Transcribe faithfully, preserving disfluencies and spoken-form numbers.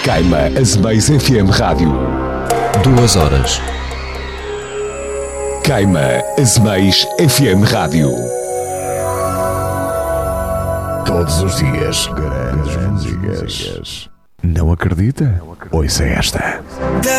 Caima Azemais F M Rádio. Duas horas. Caima Azemais F M Rádio. Todos os dias, grandes músicas. Não acredita? Ouça esta.